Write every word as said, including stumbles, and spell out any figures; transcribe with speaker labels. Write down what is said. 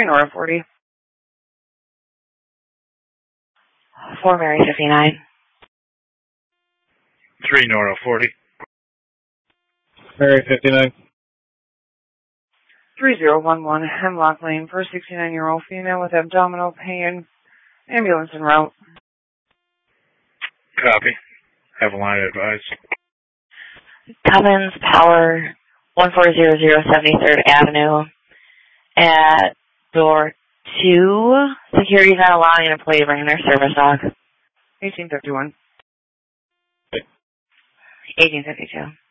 Speaker 1: three Nora forty.
Speaker 2: four Mary fifty-nine.
Speaker 3: three Nora forty.
Speaker 4: Mary fifty-nine.
Speaker 1: three zero one one Hemlock Lane for a sixty-nine-year-old female with abdominal pain. Ambulance en route.
Speaker 3: Copy. Have a line advice.
Speaker 2: Cummins Power, one four zero zero seventy-third Avenue. At door two, security's not allowing an employee to bring in their service dog.
Speaker 1: eighteen fifty-one.
Speaker 2: eighteen fifty-two.